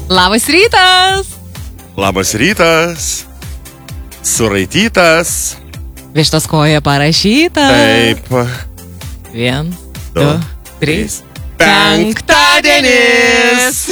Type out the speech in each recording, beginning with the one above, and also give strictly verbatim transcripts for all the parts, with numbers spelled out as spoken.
Labas rytas. Labas rytas. Suraitytas. Vištos koja parašyta. Taip. Vien, Du, du, trys. Penktadienis.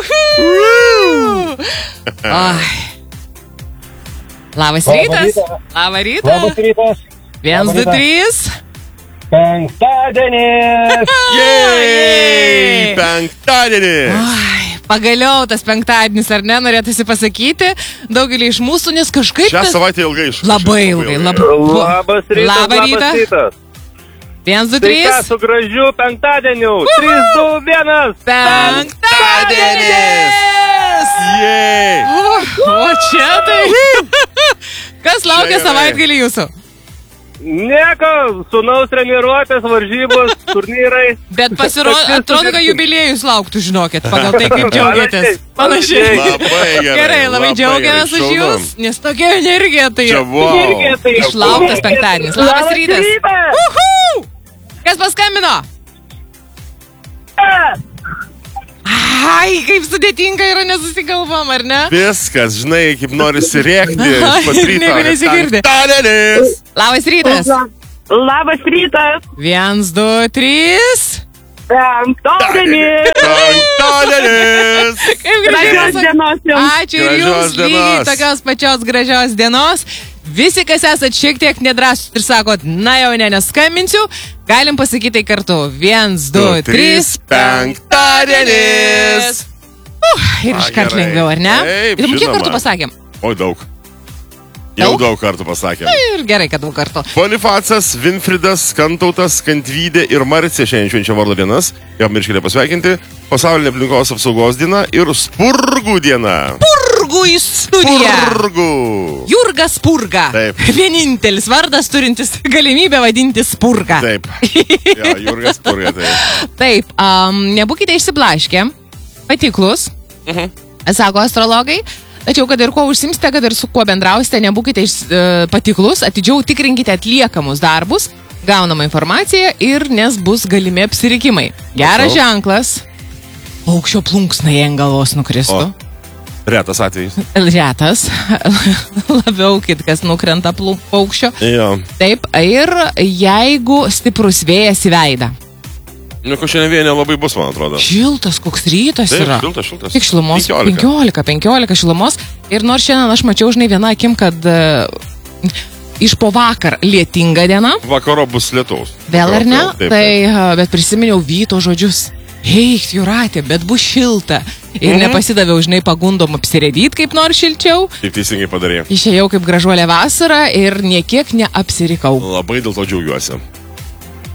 Ai. Labas rytas. Labas rytas. Labas rytas. Viens, du, trys. Penktadienis. Jej, penktadienis. Ai, pagaliau tas penktadienis, ar ne, norėtųsi pasakyti, daugelį iš mūsų, nes kažkaip... Šią tas- savaitę ilgai iš. Labai ilgai, labai... Labas rytas. Labą rytą. Labas rytas. Viens, du, Tai ką, trys. su gražiu penktadieniu. trys, du, vienas. Penktadienis! Jej. O, o čia tai... Kas laukia Čia gerai. savaitgalį jūsų? Nieko, sūnaus treniruotės, varžybos, turnyrai. Bet pasirodo, atrodo, kad jubiliejus lauktų, žinokit, pagal tai, kaip džiaugiatės. Panašiai. Labai gerai. Gerai, labai džiaugiamės už šaunu. jūs, nes tokia energija tai Čia wow. Energija tai- išlauktas penktadienis. Labas rytas. rytas. Uhu! Kas paskambino? Ai, kaip sudėtinga yra nesusikalbam, ar ne? Viskas, žinai, kaip norisi rėkti. Ai, Pat ryto. nieko nesigirdi. Penktadienis. Labas rytas. Labas rytas. Viens, du, trys. Penktadienis. Penktadienis. Kaip Gražios gražios dienos jums. Ačiū ir Gražios jums lygiai dienos. tokios pačios gražios dienos. Visi, kas esat šiek tiek nedrąsūs ir sakot, na jau ne, neskambinsiu, galim pasakyti tai kartu. Viens, du, trys. Penktadienis. Uh, ir iškart gerai. lengviau, ar ne? Taip, Ir kiek žinoma. kartų pasakėm? Oi, daug. Jau Daug? daug kartų pasakėm. Ir gerai, kad daug kartų. Bonifacas, Winfridas, Kantautas, Kantvydė ir Marcija šiandien švenčia vardo dienas. Jau mirškite pasveikinti. Pasaulinė aplinkos apsaugos diena ir Spurgų diena. Spurgų į studiją. Spurgų. Jurgas Spurga. Taip. Vienintelis vardas turintis galimybę vadinti Spurga. Taip. Jo, Jurgas Spurga, taip. Taip, um, nebūkite išsiblaškę, patiklus, Mhm. sako astrologai. Tačiau, kad ir kuo užsimsite, kad ir su kuo bendrausite, nebūkite iš, uh, patiklus, atidžiau tikrinkite atliekamus darbus, gaunamą informaciją ir nes bus galimi apsirikimai. Geras Mačiau. ženklas. Paukščio plunksnai ant galvos nukristų. O. Retas atvejis. Retas. Labiau kitkas nukrenta plų- paukščio. Jo. Taip, ir jeigu stiprus vėjas į veidą. Nu, ko šiandien vėja nelabai bus, man atrodo. Šiltas, koks rytas Taip, yra. šiltas, šiltas. Tik šilumos. penkiolika. penkiolika, penkiolika šilumos. Ir nors šiandien aš mačiau, žinai, vieną akim, kad uh, iš po vakar lietinga diena. Vakaro bus lietaus. Vėl ar ne? Taip, taip. Tai, uh, bet prisiminiau Vyto žodžius. Eik, Jūratė, bet bus šilta. Ir Mhm. nepasidaviau, žinai, pagundom apsirėdyti kaip nors šilčiau. Taip teisingai padarė. Išėjau kaip gražuolė vasara ir niekiek neapsirikau. Labai dėl to džiaugiuosi.